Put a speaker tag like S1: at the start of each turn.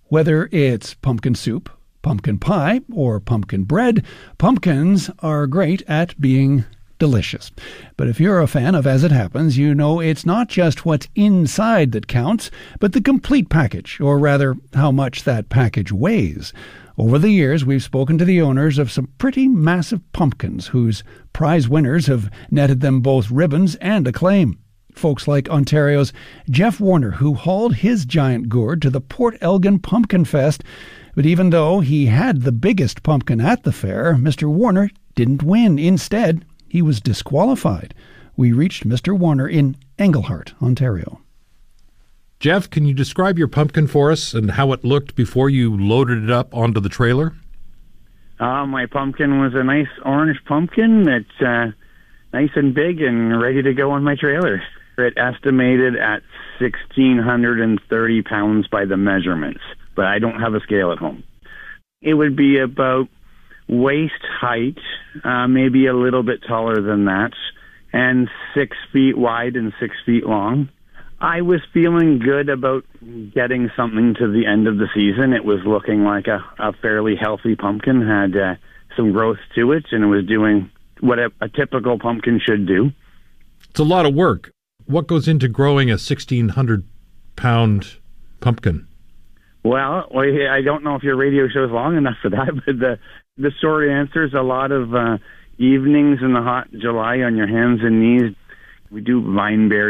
S1: Whether it's pumpkin soup, pumpkin pie, or pumpkin bread, pumpkins are great at being delicious. But if you're a fan of As It Happens, you know it's not just what's inside that counts, but the complete package, or rather, how much that package weighs. Over the years, we've spoken to the owners of some pretty massive pumpkins whose prize winners have netted them both ribbons and acclaim. Folks like Ontario's Jeff Warner, who hauled his giant gourd to the Port Elgin Pumpkin Fest. But even though he had the biggest pumpkin at the fair, Mr. Warner didn't win. Instead, he was disqualified. We reached Mr. Warner in Englehart, Ontario.
S2: Jeff, can you describe your pumpkin for us and how it looked before you loaded it up onto the trailer?
S3: My pumpkin was a nice orange pumpkin that's nice and big and ready to go on my trailer. It estimated at 1,630 pounds by the measurements, but I don't have a scale at home. It would be about waist height, maybe a little bit taller than that, and 6 feet wide and 6 feet long. I was feeling good about getting something to the end of the season. It was looking like a fairly healthy pumpkin, had some growth to it, and it was doing what a typical pumpkin should do.
S2: It's a lot of work. What goes into growing a 1,600-pound pumpkin?
S3: Well, I don't know if your radio show is long enough for that, but the short answer is a lot of evenings in the hot July on your hands and knees. We do vine berries.